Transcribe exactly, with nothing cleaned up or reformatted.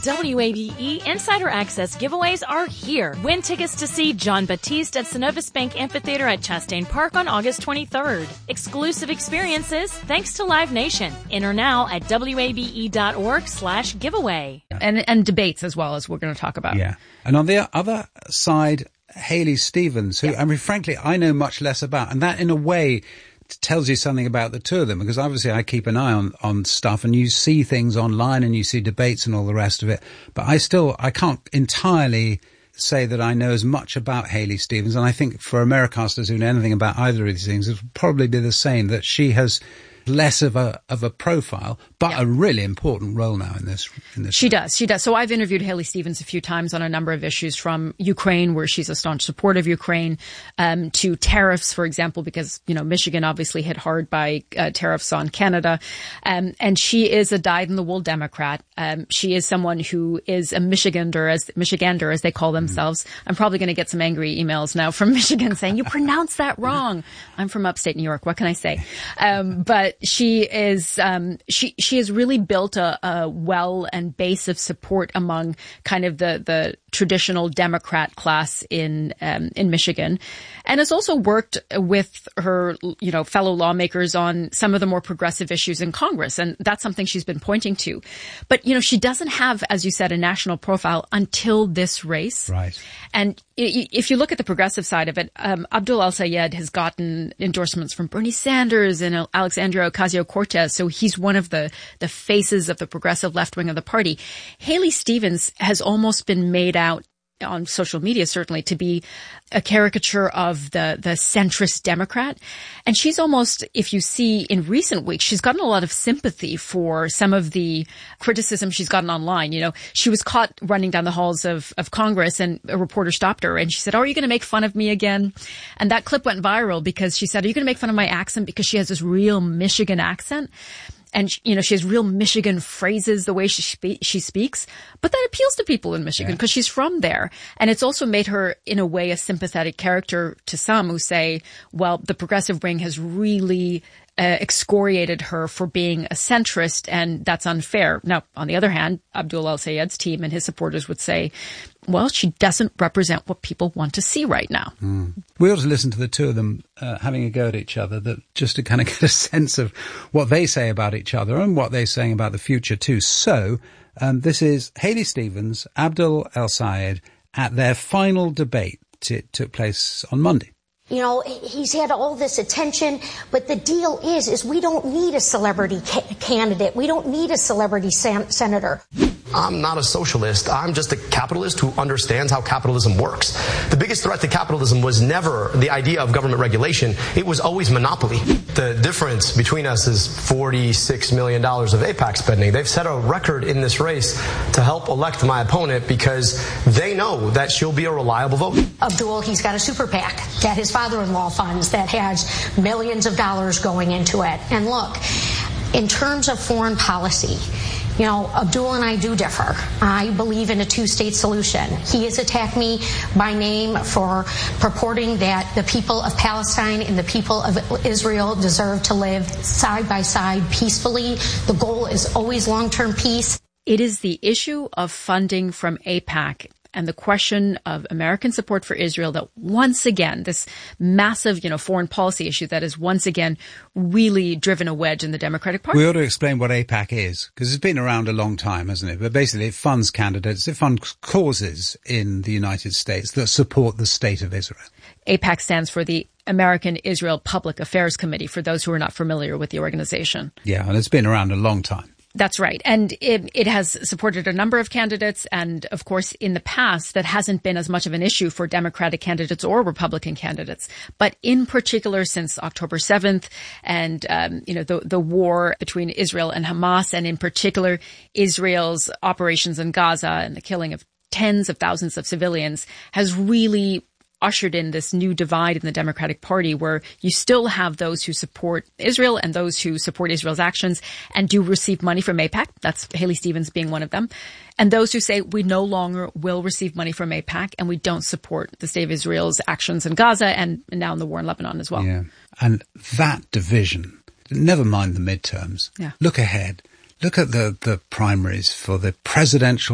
W A B E Insider Access giveaways are here. Win tickets to see John Batiste at Synovus Bank Amphitheater at Chastain Park on August twenty-third. Exclusive experiences thanks to Live Nation. Enter now at W A B E dot org slash giveaway. And, and debates as well, as we're going to talk about. Yeah. And on the other side, Haley Stevens, who, yeah. I mean, frankly, I know much less about. And that, in a way, tells you something about the two of them, because obviously I keep an eye on, on stuff, and you see things online and you see debates and all the rest of it. But I still, I can't entirely say that I know as much about Haley Stevens. And I think for Americasters who know anything about either of these things, it would probably be the same, that she has less of a of a profile, but yeah. a really important role now in this. In this she room. does. She does. So I've interviewed Haley Stevens a few times on a number of issues, from Ukraine, where she's a staunch supporter of Ukraine, um, to tariffs, for example, because, you know, Michigan obviously hit hard by uh, tariffs on Canada. Um, and she is a dyed-in-the-wool Democrat. Um, she is someone who is a Michigander, as Michigander, as they call themselves. Mm-hmm. I'm probably going to get some angry emails now from Michigan saying, you pronounce that wrong. I'm from upstate New York. What can I say? Um, but she is, um, she, she has really built a, a well and base of support among kind of the, the traditional Democrat class in, um, in Michigan, and has also worked with her, you know, fellow lawmakers on some of the more progressive issues in Congress. And that's something she's been pointing to. But, you know, she doesn't have, as you said, a national profile until this race. Right. And if you look at the progressive side of it, um, Abdul El-Sayed has gotten endorsements from Bernie Sanders and Alexandria Ocasio-Cortez. So he's one of the, the faces of the progressive left wing of the party. Haley Stevens has almost been made out on social media, certainly, to be a caricature of the, the centrist Democrat. And she's almost, if you see in recent weeks, she's gotten a lot of sympathy for some of the criticism she's gotten online. You know, she was caught running down the halls of, of Congress, and a reporter stopped her and she said, oh, are you going to make fun of me again? And that clip went viral because she said, are you going to make fun of my accent? Because she has this real Michigan accent. And, you know, she has real Michigan phrases, the way she spe- she speaks. But that appeals to people in Michigan because yeah. she's from there. And it's also made her, in a way, a sympathetic character to some who say, well, the progressive wing has really uh, excoriated her for being a centrist, and that's unfair. Now, on the other hand, Abdul El-Sayed's team and his supporters would say, well, she doesn't represent what people want to see right now. Mm. We ought to listen to the two of them uh, having a go at each other, that just to kind of get a sense of what they say about each other and what they're saying about the future too. So um, this is Haley Stevens, Abdul El-Sayed at their final debate. It took place on Monday. You know, he's had all this attention, but the deal is, is we don't need a celebrity ca- candidate. We don't need a celebrity san- senator. I'm not a socialist. I'm just a capitalist who understands how capitalism works. The biggest threat to capitalism was never the idea of government regulation. It was always monopoly. The difference between us is forty-six million dollars of AIPAC spending. They've set a record in this race to help elect my opponent because they know that she'll be a reliable vote. Abdul, he's got a super PAC that his father-in-law funds that has millions of dollars going into it. And look, in terms of foreign policy, you know, Abdul and I do differ. I believe in a two-state solution. He has attacked me by name for purporting that the people of Palestine and the people of Israel deserve to live side by side peacefully. The goal is always long-term peace. It is the issue of funding from AIPAC and the question of American support for Israel that once again, this massive, you know, foreign policy issue that has once again really driven a wedge in the Democratic Party. We ought to explain what AIPAC is, because it's been around a long time, hasn't it? But basically it funds candidates, it funds causes in the United States that support the state of Israel. AIPAC stands for the American Israel Public Affairs Committee, for those who are not familiar with the organization. Yeah, and it's been around a long time. That's right. And it, it has supported a number of candidates. And of course, in the past, that hasn't been as much of an issue for Democratic candidates or Republican candidates. But in particular, since October seventh and, um, you know, the, the war between Israel and Hamas, and in particular, Israel's operations in Gaza and the killing of tens of thousands of civilians, has really ushered in this new divide in the Democratic Party, where you still have those who support Israel and those who support Israel's actions and do receive money from AIPAC. That's Haley Stevens being one of them. And those who say we no longer will receive money from AIPAC and we don't support the state of Israel's actions in Gaza and now in the war in Lebanon as well. Yeah. And that division, never mind the midterms. Yeah. Look ahead. Look at the, the primaries for the presidential